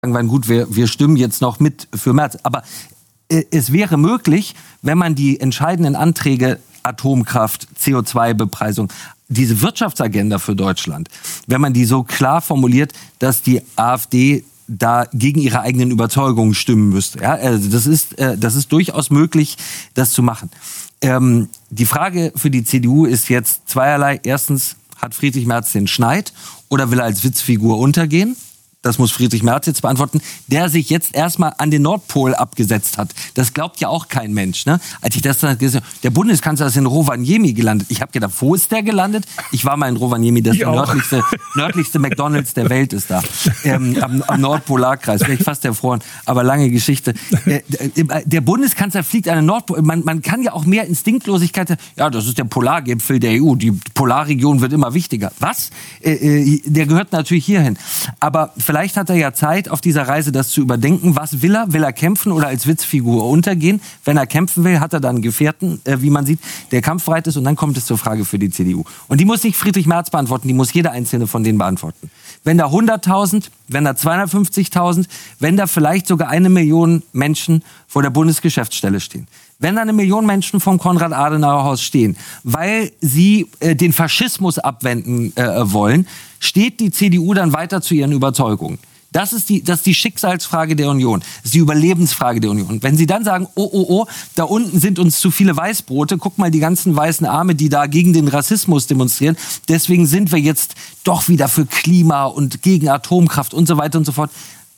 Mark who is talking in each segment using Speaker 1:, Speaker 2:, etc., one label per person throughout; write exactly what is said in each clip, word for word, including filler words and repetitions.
Speaker 1: sagen, gut, wir, wir stimmen jetzt noch mit für Merz. Aber äh, es wäre möglich, wenn man die entscheidenden Anträge Atomkraft, C O zwei Bepreisung, diese Wirtschaftsagenda für Deutschland, wenn man die so klar formuliert, dass die AfD da gegen ihre eigenen Überzeugungen stimmen müsste. Ja, also das ist, äh, das ist durchaus möglich, das zu machen. Ähm, die Frage für die C D U ist jetzt zweierlei. Erstens, hat Friedrich Merz den Schneid oder will er als Witzfigur untergehen? Das muss Friedrich Merz jetzt beantworten, der sich jetzt erstmal an den Nordpol abgesetzt hat. Das glaubt ja auch kein Mensch. Ne? Als ich das dann gesehen habe, der Bundeskanzler ist in Rovaniemi gelandet. Ich habe gedacht, wo ist der gelandet? Ich war mal in Rovaniemi, das der nördlichste, nördlichste McDonalds der Welt ist da. Ähm, am, am Nordpolarkreis, wäre ich fast erfroren, aber lange Geschichte. Äh, der Bundeskanzler fliegt an den Nordpol. Man, man kann ja auch mehr Instinktlosigkeit sagen, ja, das ist der Polargipfel der E U. Die Polarregion wird immer wichtiger. Was? Äh, der gehört natürlich hierhin. Aber vielleicht hat er ja Zeit, auf dieser Reise das zu überdenken. Was will er? Will er kämpfen oder als Witzfigur untergehen? Wenn er kämpfen will, hat er dann einen Gefährten, äh, wie man sieht, der kampfbereit ist. Und dann kommt es zur Frage für die C D U. Und die muss nicht Friedrich Merz beantworten, die muss jeder einzelne von denen beantworten. Wenn da hunderttausend, wenn da zweihundertfünfzigtausend, wenn da vielleicht sogar eine Million Menschen vor der Bundesgeschäftsstelle stehen. Wenn da eine Million Menschen vom Konrad-Adenauer-Haus stehen, weil sie äh, den Faschismus abwenden äh, wollen, steht die C D U dann weiter zu ihren Überzeugungen. Das ist die, das ist die Schicksalsfrage der Union. Das ist die Überlebensfrage der Union. Wenn sie dann sagen, oh, oh, oh, da unten sind uns zu viele Weißbrote, guck mal die ganzen weißen Arme, die da gegen den Rassismus demonstrieren, deswegen sind wir jetzt doch wieder für Klima und gegen Atomkraft und so weiter und so fort.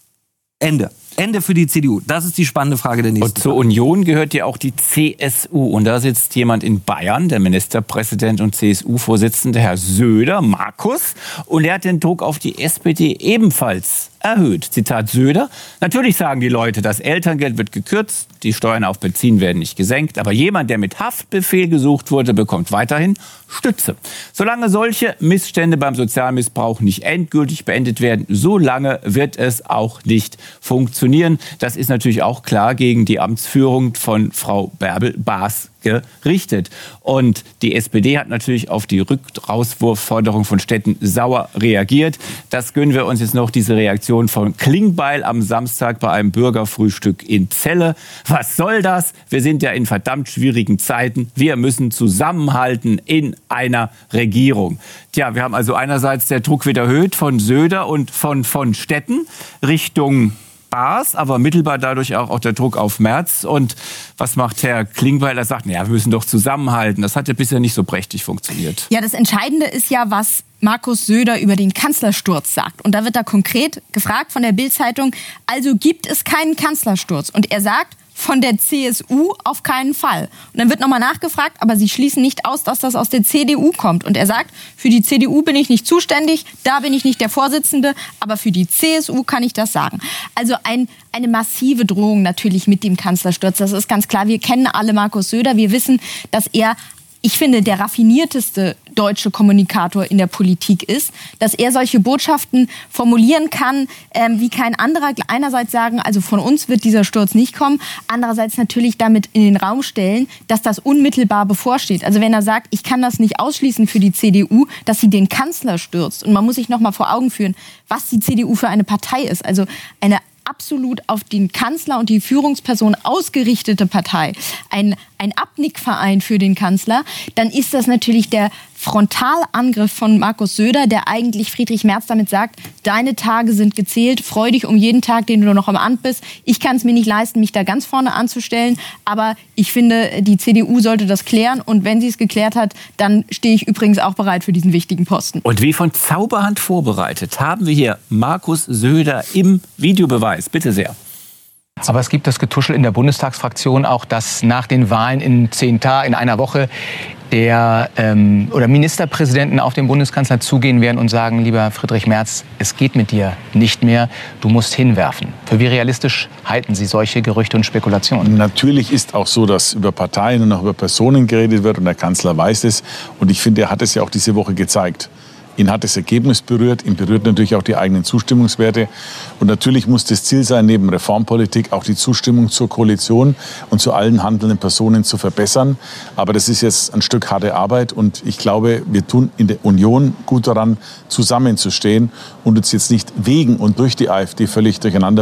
Speaker 1: Ende. Ende für die C D U. Das ist die spannende Frage der nächsten
Speaker 2: Und zur Union gehört ja auch die C S U. Und da sitzt jemand in Bayern, der Ministerpräsident und C S U-Vorsitzende, Herr Söder, Markus. Und er hat den Druck auf die S P D ebenfalls erhöht. Zitat Söder: Natürlich sagen die Leute, das Elterngeld wird gekürzt, die Steuern auf Benzin werden nicht gesenkt, aber jemand, der mit Haftbefehl gesucht wurde, bekommt weiterhin Stütze. Solange solche Missstände beim Sozialmissbrauch nicht endgültig beendet werden, solange wird es auch nicht funktionieren. Das ist natürlich auch klar gegen die Amtsführung von Frau Bärbel-Baas gerichtet. Und die S P D hat natürlich auf die Rückrauswurfforderung von Stetten sauer reagiert. Das gönnen wir uns jetzt noch, diese Reaktion von Klingbeil am Samstag bei einem Bürgerfrühstück in Celle. Was soll das? Wir sind ja in verdammt schwierigen Zeiten. Wir müssen zusammenhalten in einer Regierung. Tja, wir haben also einerseits der Druck wird erhöht von Söder und von, von Stetten Richtung Baas, aber mittelbar dadurch auch, auch der Druck auf Merz. Und was macht Herr Klingbeil? Er sagt, naja, wir müssen doch zusammenhalten. Das hat ja bisher nicht so prächtig funktioniert.
Speaker 3: Ja, das Entscheidende ist ja, was Markus Söder über den Kanzlersturz sagt. Und da wird da konkret gefragt von der Bild-Zeitung, also gibt es keinen Kanzlersturz? Und er sagt, von der C S U auf keinen Fall. Und dann wird nochmal nachgefragt, aber sie schließen nicht aus, dass das aus der C D U kommt. Und er sagt, für die C D U bin ich nicht zuständig, da bin ich nicht der Vorsitzende, aber für die C S U kann ich das sagen. Also ein, eine massive Drohung natürlich mit dem Kanzlersturz. Das ist ganz klar. Wir kennen alle Markus Söder. Wir wissen, dass er, ich finde, der raffinierteste deutsche Kommunikator in der Politik ist, dass er solche Botschaften formulieren kann, ähm, wie kein anderer. Einerseits sagen, also von uns wird dieser Sturz nicht kommen, andererseits natürlich damit in den Raum stellen, dass das unmittelbar bevorsteht. Also wenn er sagt, ich kann das nicht ausschließen für die C D U, dass sie den Kanzler stürzt. Und man muss sich noch mal vor Augen führen, was die C D U für eine Partei ist. Also eine absolut auf den Kanzler und die Führungsperson ausgerichtete Partei, ein, ein Abnickverein für den Kanzler, dann ist das natürlich der Frontalangriff von Markus Söder, der eigentlich Friedrich Merz damit sagt, deine Tage sind gezählt, freu dich um jeden Tag, den du noch am Amt bist. Ich kann es mir nicht leisten, mich da ganz vorne anzustellen, aber ich finde, die C D U sollte das klären und wenn sie es geklärt hat, dann stehe ich übrigens auch bereit für diesen wichtigen Posten.
Speaker 2: Und wie von Zauberhand vorbereitet, haben wir hier Markus Söder im Videobeweis. Bitte sehr.
Speaker 4: Aber es gibt das Getuschel in der Bundestagsfraktion auch, dass nach den Wahlen in zehn Tagen, in einer Woche, der ähm, oder Ministerpräsidenten auf den Bundeskanzler zugehen werden und sagen, lieber Friedrich Merz, es geht mit dir nicht mehr, du musst hinwerfen. Für wie realistisch halten Sie solche Gerüchte und Spekulationen?
Speaker 5: Natürlich ist auch so, dass über Parteien und auch über Personen geredet wird und der Kanzler weiß es. Und ich finde, er hat es ja auch diese Woche gezeigt. Ihn hat das Ergebnis berührt, ihn berührt natürlich auch die eigenen Zustimmungswerte. Und natürlich muss das Ziel sein, neben Reformpolitik auch die Zustimmung zur Koalition und zu allen handelnden Personen zu verbessern. Aber das ist jetzt ein Stück harte Arbeit und ich glaube, wir tun in der Union gut daran, zusammenzustehen und uns jetzt nicht wegen und durch die AfD völlig durcheinander